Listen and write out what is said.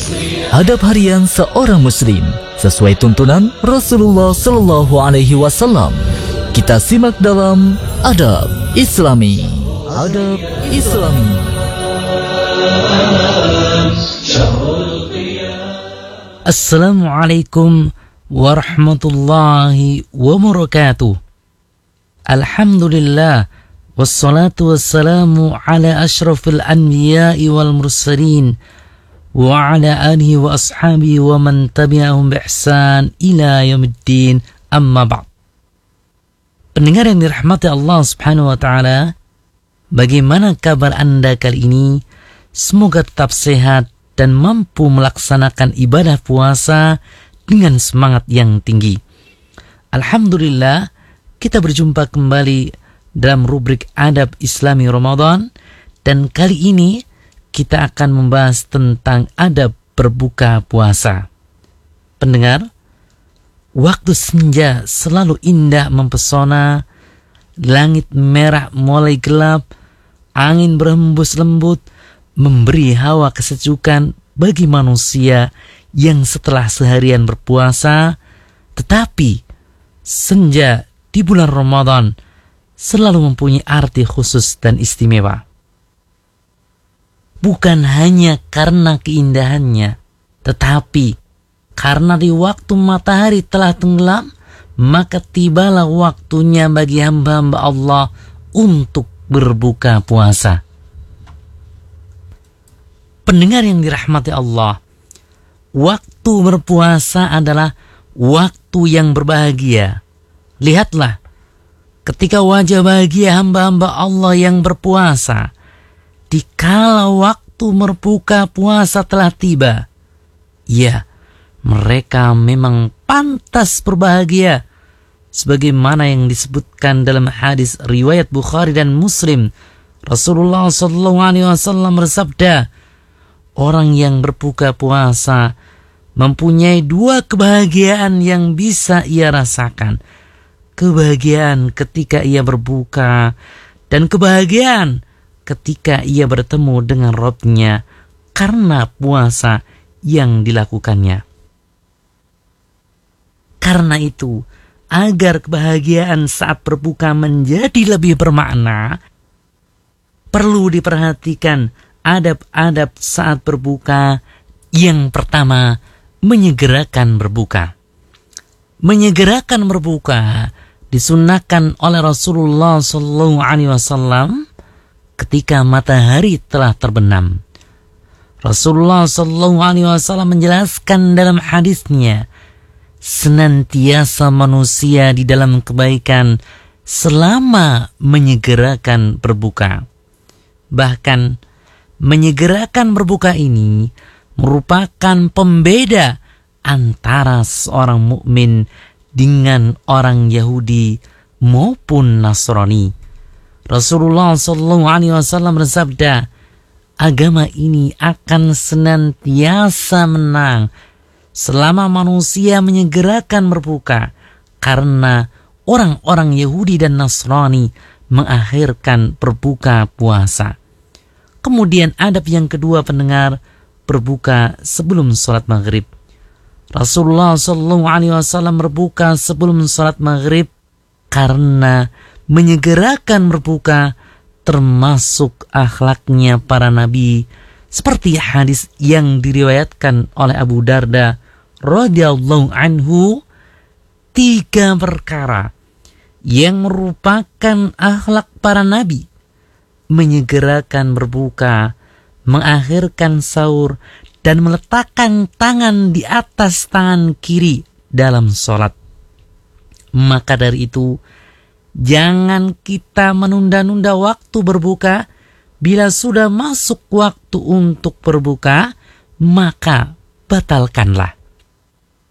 Adab harian seorang muslim sesuai tuntunan Rasulullah Sallallahu Alaihi Wasallam. Kita simak dalam Adab Islami. Adab Islami. Assalamualaikum warahmatullahi wabarakatuh. Alhamdulillah, wassalatu wassalamu ala ashrafil anbiya'i wal mursalin wa ala alihi wa ashabihi wa man tabi'ahum bi ihsan ila yaumiddin, amma ba'd. Pendengar yang dirahmati Allah Subhanahu wa taala, bagaimana kabar Anda kali ini? Semoga tetap sehat dan mampu melaksanakan ibadah puasa dengan semangat yang tinggi. Alhamdulillah, kita berjumpa kembali dalam rubrik Adab Islami Ramadan, dan kali ini kita akan membahas tentang adab berbuka puasa. Pendengar, waktu senja selalu indah mempesona, langit merah mulai gelap, angin berhembus lembut, memberi hawa kesejukan bagi manusia yang setelah seharian berpuasa. Tetapi senja di bulan Ramadan selalu mempunyai arti khusus dan istimewa. Bukan hanya karena keindahannya, tetapi karena di waktu matahari telah tenggelam, maka tibalah waktunya bagi hamba-hamba Allah untuk berbuka puasa. Pendengar yang dirahmati Allah, waktu berpuasa adalah waktu yang berbahagia. Lihatlah, ketika wajah bahagia hamba-hamba Allah yang berpuasa, dikala waktu berbuka puasa telah tiba, ya, mereka memang pantas berbahagia. Sebagaimana yang disebutkan dalam hadis riwayat Bukhari dan Muslim, Rasulullah SAW bersabda, orang yang berbuka puasa mempunyai dua kebahagiaan yang bisa ia rasakan. Kebahagiaan ketika ia berbuka dan kebahagiaan ketika ia bertemu dengan Rabb-Nya karena puasa yang dilakukannya. Karena itu, agar kebahagiaan saat berbuka menjadi lebih bermakna, perlu diperhatikan adab-adab saat berbuka. Yang pertama, menyegerakan berbuka. Menyegerakan berbuka disunnahkan oleh Rasulullah SAW ketika matahari telah terbenam. Rasulullah SAW menjelaskan dalam hadisnya, senantiasa manusia di dalam kebaikan selama menyegerakan berbuka. Bahkan menyegerakan berbuka ini merupakan pembeda antara seorang mukmin dengan orang Yahudi maupun Nasrani. Rasulullah SAW bersabda, agama ini akan senantiasa menang selama manusia menyegerakan berbuka, karena orang-orang Yahudi dan Nasrani mengakhirkan berbuka puasa. Kemudian adab yang kedua, pendengar, berbuka sebelum sholat maghrib. Rasulullah SAW berbuka sebelum sholat maghrib karena menyegerakan berbuka termasuk akhlaknya para nabi, seperti hadis yang diriwayatkan oleh Abu Darda radhiyallahu anhu, 3 perkara yang merupakan akhlak para nabi: menyegerakan berbuka, mengakhirkan sahur, dan meletakkan tangan di atas tangan kiri dalam sholat. Maka dari itu, jangan kita menunda-nunda waktu berbuka. Bila sudah masuk waktu untuk berbuka, maka batalkanlah.